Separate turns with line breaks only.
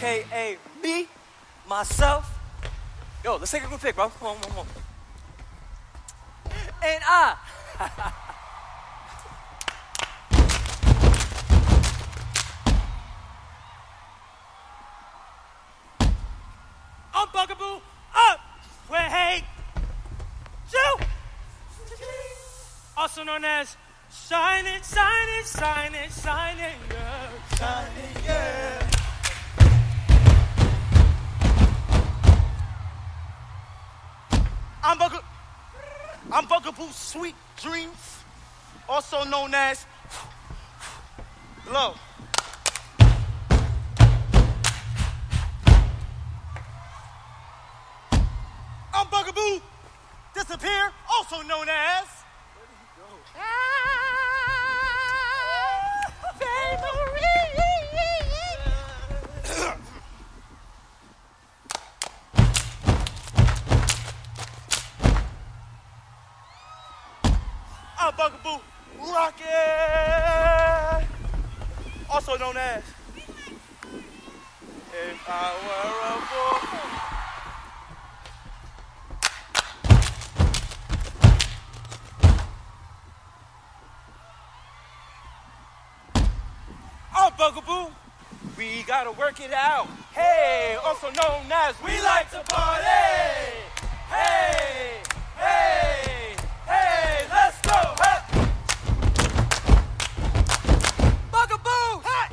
AKA me, myself. Yo, let's take a group pic, bro. Come on. And I'm Bugaboo up where hey Joe, also known as Shine It, yeah, yeah. I'm Bugaboo Sweet Dreams, also known as Blow. I'm Bugaboo Disappear, also known as I'm Bugaboo Rocket, also known as If I Were a Boy. I'm Bugaboo, we gotta work it out. Hey, also known as We Like to Party. Hey.